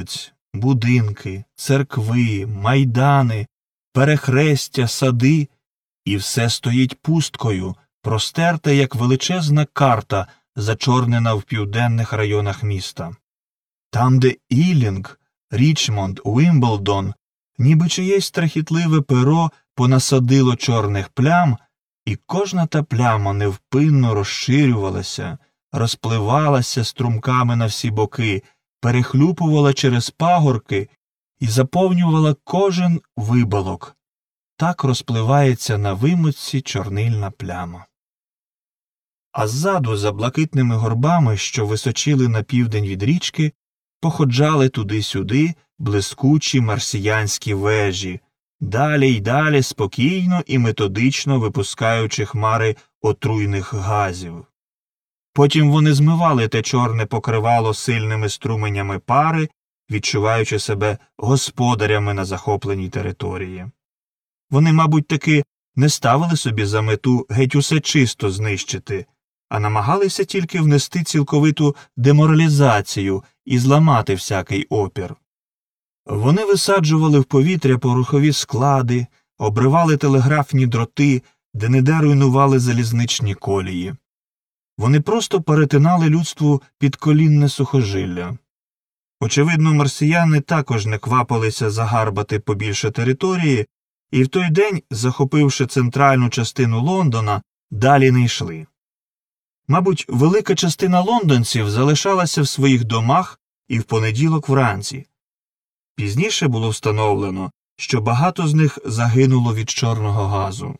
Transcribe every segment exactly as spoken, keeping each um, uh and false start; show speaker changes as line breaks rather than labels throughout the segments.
вулиць, будинки, церкви, майдани, перехрестя, сади, і все стоїть пусткою, простерте, як величезна карта, зачорнена в південних районах міста. Там, де Іллінг, Річмонд, Уімблдон, ніби чиєсь страхітливе перо понасадило чорних плям, і кожна та пляма невпинно розширювалася, розпливалася струмками на всі боки, перехлюпувала через пагорки і заповнювала кожен виболок. Так розпливається на вимутці чорнильна пляма. А ззаду, за блакитними горбами, що височили на південь від річки, походжали туди-сюди блискучі марсіянські вежі, далі й далі спокійно і методично випускаючи хмари отруйних газів. Потім вони змивали те чорне покривало сильними струменями пари, відчуваючи себе господарями на захопленій території. Вони, мабуть, таки не ставили собі за мету геть усе чисто знищити, а намагалися тільки внести цілковиту деморалізацію і зламати всякий опір. Вони висаджували в повітря порохові склади, обривали телеграфні дроти, де-не-де руйнували залізничні колії. Вони просто перетинали людству підколінне сухожилля. Очевидно, марсіяни також не квапилися загарбати побільше території, і в той день, захопивши центральну частину Лондона, далі не йшли. Мабуть, велика частина лондонців залишалася в своїх домах і в понеділок вранці. Пізніше було встановлено, що багато з них загинуло від чорного газу.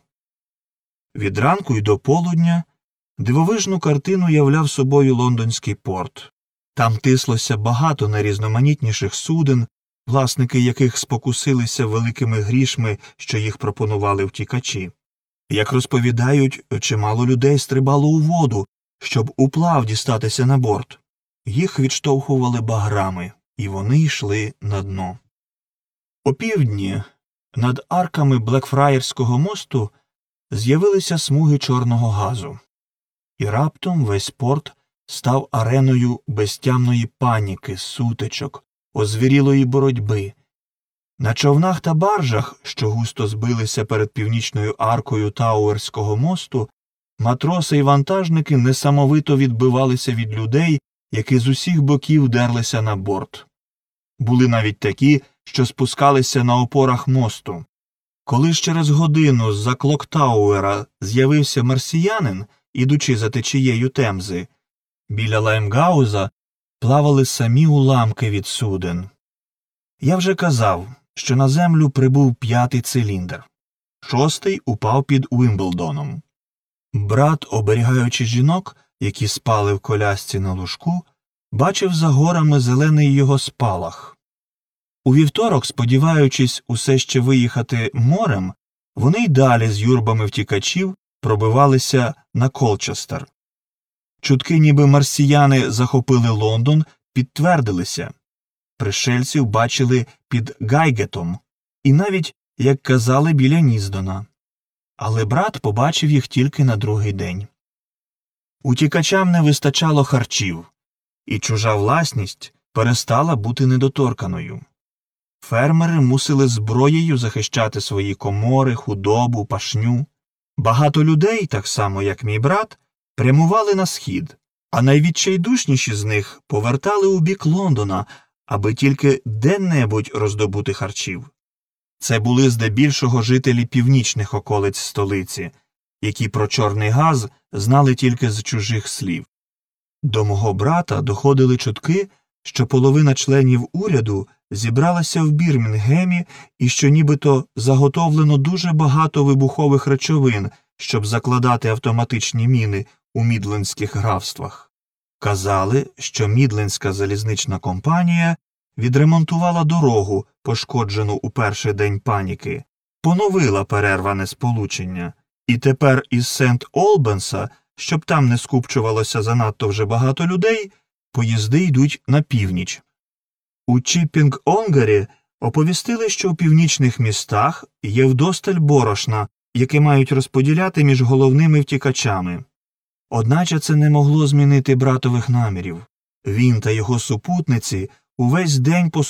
Від ранку й до полудня дивовижну картину являв собою лондонський порт. Там тислося багато найрізноманітніших суден, власники яких спокусилися великими грішми, що їх пропонували втікачі. Як розповідають, чимало людей стрибало у воду, щоб уплав дістатися на борт. Їх відштовхували баграми, і вони йшли на дно. Опівдні над арками Блекфраєрського мосту з'явилися смуги чорного газу. І раптом весь порт став ареною безтямної паніки, сутичок, озвірілої боротьби. На човнах та баржах, що густо збилися перед північною аркою Тауерського мосту, матроси і вантажники несамовито відбивалися від людей, які з усіх боків дерлися на борт. Були навіть такі, що спускалися на опорах мосту. Коли ж через годину з-за Клоктауера з'явився марсіянин, ідучи за течією Темзи, біля Лаймгауза плавали самі уламки від суден. Я вже казав, що на землю прибув п'ятий циліндр. Шостий упав під Уімблдоном. Брат, оберігаючи жінок, які спали в колясці на лужку, бачив за горами зелений його спалах. У вівторок, сподіваючись усе ще виїхати морем, вони й далі з юрбами втікачів пробивалися на Колчестер. Чутки, ніби марсіяни захопили Лондон, підтвердилися. Пришельців бачили під Гайгетом і навіть, як казали, біля Ніздона. Але брат побачив їх тільки на другий день. Утікачам не вистачало харчів, і чужа власність перестала бути недоторканою. Фермери мусили зброєю захищати свої комори, худобу, пашню. Багато людей, так само як мій брат, прямували на схід, а найвідчайдушніші з них повертали у бік Лондона, аби тільки де-небудь роздобути харчів. Це були здебільшого жителі північних околиць столиці, які про чорний газ знали тільки з чужих слів. До мого брата доходили чутки, що половина членів уряду зібралася в Бірмінгемі і що нібито заготовлено дуже багато вибухових речовин, щоб закладати автоматичні міни у мідлендських графствах. Казали, що Мідлендська залізнична компанія відремонтувала дорогу, пошкоджену у перший день паніки, поновила перерване сполучення, і тепер із Сент-Олбенса, щоб там не скупчувалося занадто вже багато людей, поїзди йдуть на північ. У Чіппінг-Онгарі оповістили, що у північних містах є вдосталь борошна, яке мають розподіляти між головними втікачами. Одначе це не могло змінити братових намірів. Він та його супутниці увесь день